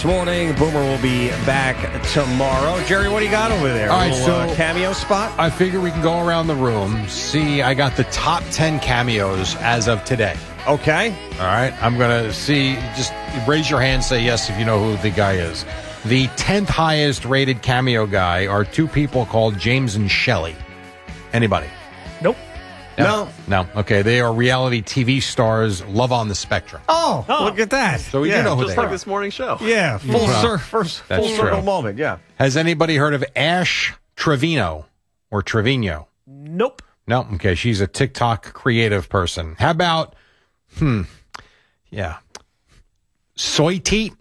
This morning, Boomer will be back tomorrow. Jerry, what do you got over there? All right, so cameo spot? I figure we can go around the room. See, I got the top 10 cameos as of today. Okay. All right, I'm going to see. Just raise your hand, say yes if you know who the guy is. The 10th highest rated cameo guy are two people called James and Shelley. Anybody? Nope. No. No. Okay, they are reality TV stars, Love on the Spectrum. Oh, look at that. So we do know who Just they like are. this morning show. Yeah, full That's circle true. moment, yeah. Has anybody heard of Ash Trevino or Trevino? Nope. No. Okay, she's a TikTok creative person. How about, Soy Teat?